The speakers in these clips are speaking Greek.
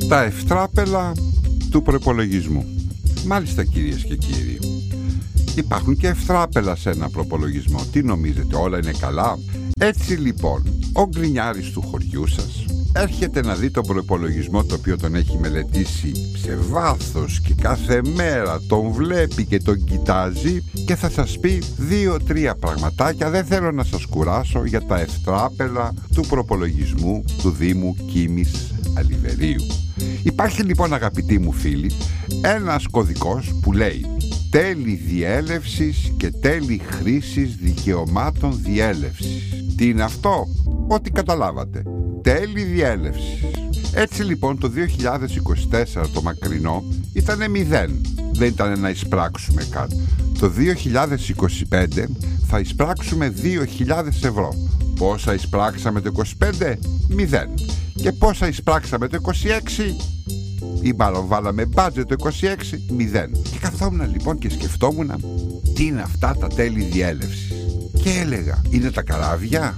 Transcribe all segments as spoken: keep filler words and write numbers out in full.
Τα ευτράπελα του προϋπολογισμού. Μάλιστα, κυρίες και κύριοι, υπάρχουν και ευτράπελα σε ένα προϋπολογισμό. Τι νομίζετε, όλα είναι καλά? Έτσι λοιπόν, ο γκρινιάρης του χωριού σας έρχεται να δει τον προϋπολογισμό, το οποίο τον έχει μελετήσει σε βάθος και κάθε μέρα τον βλέπει και τον κοιτάζει, και θα σας πει δύο-τρία πραγματάκια. Δεν θέλω να σας κουράσω για τα ευτράπελα του προϋπολογισμού του Δήμου Κίμης Αλιβερίου. Υπάρχει λοιπόν, αγαπητοί μου φίλοι, ένας κωδικός που λέει τέλη διέλευσης και τέλη χρήσης δικαιωμάτων διέλευσης. Τι είναι αυτό? Ό,τι καταλάβατε. Τέλη διέλευσης. Έτσι λοιπόν το δύο χιλιάδες είκοσι τέσσερα το μακρινό ήτανε μηδέν. Δεν ήταν να εισπράξουμε κάτι. Το δύο χιλιάδες είκοσι πέντε θα εισπράξουμε δύο χιλιάδες ευρώ. Πόσα εισπράξαμε το είκοσι πέντε? Μηδέν. Και πόσα εισπράξαμε το είκοσι έξι? Ή μάλλον βάλαμε μπάτζετ το είκοσι έξι? Μηδέν. Και καθόμουν λοιπόν και σκεφτόμουν τι είναι αυτά τα τέλη διέλευσης. Και έλεγα, είναι τα καράβια?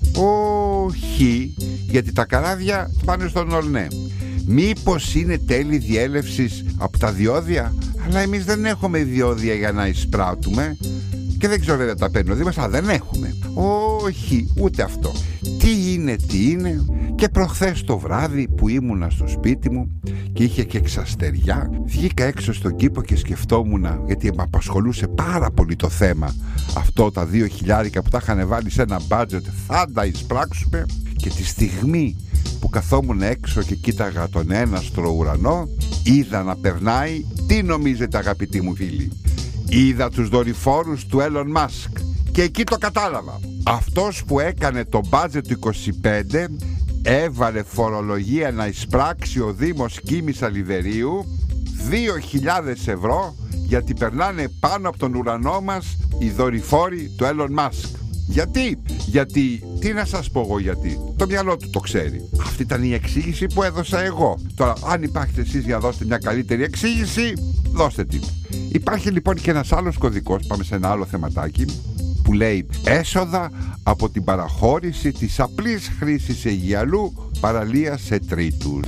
Όχι, γιατί τα καράβια πάνε στον Ολνέ. Μήπως είναι τέλη διέλευσης από τα διόδια? Αλλά εμείς δεν έχουμε διόδια για να εισπράττουμε. Και δεν ξέρω, δεν τα παίρνει ο Δήμος, αλλά δεν έχουμε. Όχι, ούτε αυτό. Τι είναι, τι είναι. Και προχθές το βράδυ που ήμουνα στο σπίτι μου και είχε και εξαστεριά, βγήκα έξω στον κήπο και σκεφτόμουν, γιατί με απασχολούσε πάρα πολύ το θέμα αυτό, τα δύο χιλιάρικα που τα είχαν βάλει σε ένα μπάτζετ, θα τα εισπράξουμε. Και τη στιγμή που καθόμουν έξω και κοίταγα τον έναστρο ουρανό, είδα να περνάει, τι νομίζετε, αγαπητοί μου φίλοι? Είδα τους δορυφόρους του Elon Musk. Και εκεί το κατάλαβα. Αυτός που έκανε το μπάτζετ του είκοσι πέντε έβαλε φορολογία να εισπράξει ο Δήμος Κίμης Αλιβερίου δύο χιλιάδες ευρώ, γιατί περνάνε πάνω από τον ουρανό μας οι δορυφόροι του Elon Musk. Γιατί? Γιατί, τι να σας πω εγώ γιατί, το μυαλό του το ξέρει. Αυτή ήταν η εξήγηση που έδωσα εγώ. Τώρα, αν υπάρχετε εσείς για να δώσετε μια καλύτερη εξήγηση, δώστε την. Υπάρχει λοιπόν και ένας άλλος κωδικός, πάμε σε ένα άλλο θεματάκι, που λέει έσοδα από την παραχώρηση της απλής χρήσης αιγιαλού παραλίας σε τρίτους.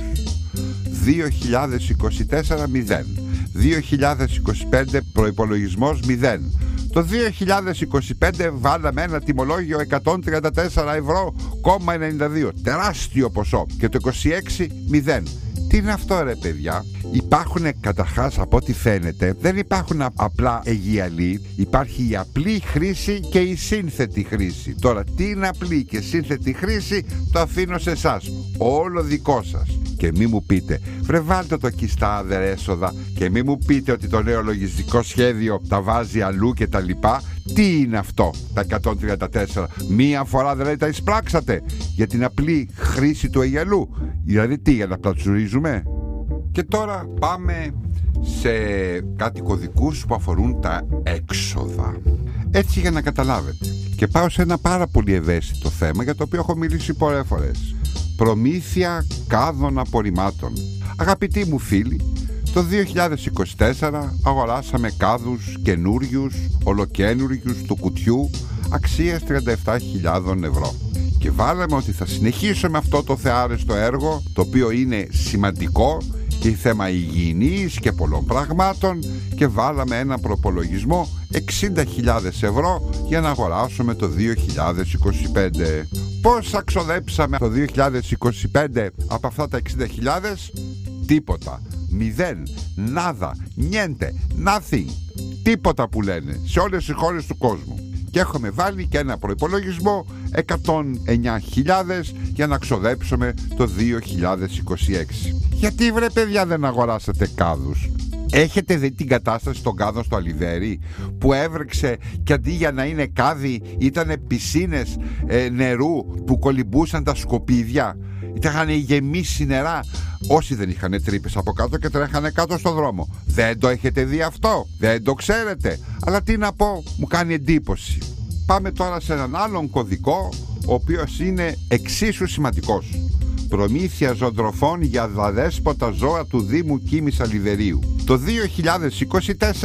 δύο χιλιάδες είκοσι τέσσερα μηδέν. δύο χιλιάδες είκοσι πέντε προϋπολογισμός μηδέν. Το δύο χιλιάδες είκοσι πέντε βάλαμε ένα τιμολόγιο εκατόν τριάντα τέσσερα ευρώ κόμμα ενενήντα δύο. Τεράστιο ποσό. Και το είκοσι έξι μηδέν. Τι είναι αυτό, ρε παιδιά? Υπάρχουν καταρχάς, από ό,τι φαίνεται, δεν υπάρχουν απλά αιγιαλοί. Υπάρχει η απλή χρήση και η σύνθετη χρήση. Τώρα, τι είναι απλή και σύνθετη χρήση, το αφήνω σε εσάς. Όλο δικό σας. Και μη μου πείτε, βρε βάλτε το εκεί στα άδερ έσοδα, και μη μου πείτε ότι το νέο λογιστικό σχέδιο τα βάζει αλλού και τα λοιπά. Τι είναι αυτό τα εκατόν τριάντα τέσσερα? Μία φορά δηλαδή τα εισπράξατε για την απλή χρήση του αιγιαλού? Δηλαδή τι, για να πλατσουρίζουμε? Και τώρα πάμε σε κάτι κωδικούς που αφορούν τα έξοδα. Έτσι, για να καταλάβετε. Και πάω σε ένα πάρα πολύ ευαίσθητο θέμα, για το οποίο έχω μιλήσει πολλές φορές. Προμήθεια κάδων απορριμμάτων. Αγαπητοί μου φίλοι, το δύο χιλιάδες είκοσι τέσσερα αγοράσαμε κάδους καινούριους, ολοκένουριους του κουτιού, αξίας τριάντα επτά χιλιάδες ευρώ. Και βάλαμε ότι θα συνεχίσουμε αυτό το θεάρεστο έργο, το οποίο είναι σημαντικό και θέμα υγιεινής και πολλών πραγμάτων, και βάλαμε ένα προπολογισμό εξήντα χιλιάδες ευρώ για να αγοράσουμε το δύο χιλιάδες είκοσι πέντε. Πώς ξοδέψαμε το δύο χιλιάδες είκοσι πέντε από αυτά τα εξήντα χιλιάδες? Τίποτα. Μηδέν. Νάδα. Νιέντε. Nothing. Τίποτα που λένε σε όλες τις χώρες του κόσμου. Και έχουμε βάλει και ένα προϋπολογισμό εκατόν εννιά χιλιάδες για να ξοδέψουμε το δύο χιλιάδες είκοσι έξι. Γιατί, βρε παιδιά, δεν αγοράσατε κάδους? Έχετε δει την κατάσταση των κάδων στο Αλιβέρι, που έβρεξε και αντί για να είναι κάδοι ήταν πισίνες ε, νερού που κολυμπούσαν τα σκουπίδια? Είχαν γεμίσει νερά. Όσοι δεν είχαν τρύπες από κάτω και τρέχανε κάτω στο δρόμο. Δεν το έχετε δει αυτό? Δεν το ξέρετε? Αλλά τι να πω, μου κάνει εντύπωση. Πάμε τώρα σε έναν άλλον κωδικό, ο οποίος είναι εξίσου σημαντικός. Προμήθεια ζωντροφών για δαδέσποτα ζώα του Δήμου Κίμης Αλιβερίου. Το δύο χιλιάδες είκοσι τέσσερα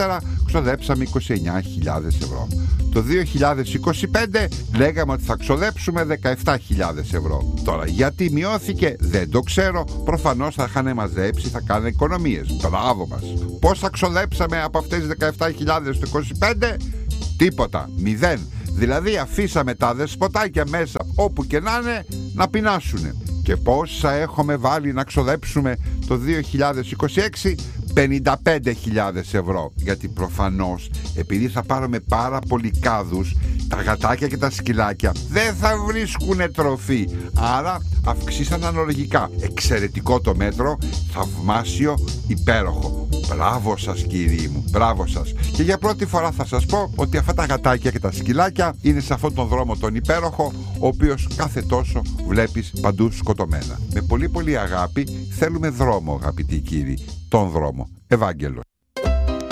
ξοδέψαμε είκοσι εννιά χιλιάδες ευρώ. Το δύο χιλιάδες είκοσι πέντε λέγαμε ότι θα ξοδέψουμε δεκαεπτά χιλιάδες ευρώ. Τώρα γιατί μειώθηκε δεν το ξέρω. Προφανώς θα είχαν μαζέψει, θα κάνουν οικονομίες. Μπράβο μας. Πόσα ξοδέψαμε από αυτές τις δεκαεπτά χιλιάδες το είκοσι πέντε? Τίποτα. Μηδέν. Δηλαδή αφήσαμε τα δεσποτάκια μέσα όπου και να είναι να πεινάσουνε. Και πόσα έχουμε βάλει να ξοδέψουμε το δύο χιλιάδες είκοσι έξι? πενήντα πέντε χιλιάδες ευρώ. Γιατί προφανώς επειδή θα πάρουμε πάρα πολλοί κάδους, τα γατάκια και τα σκυλάκια δεν θα βρίσκουνε τροφή. Άρα αυξήσαν αναλογικά. Εξαιρετικό το μέτρο, θαυμάσιο, υπέροχο. Μπράβο σας κύριοι μου, μπράβο σας. Και για πρώτη φορά θα σας πω ότι αυτά τα γατάκια και τα σκυλάκια είναι σε αυτόν τον δρόμο τον υπέροχο, ο οποίος κάθε τόσο βλέπεις παντού σκοτωμένα. Με πολύ πολύ αγάπη θέλουμε δρόμο, αγαπητοί κύριοι. Τον δρόμο. Ευάγγελος.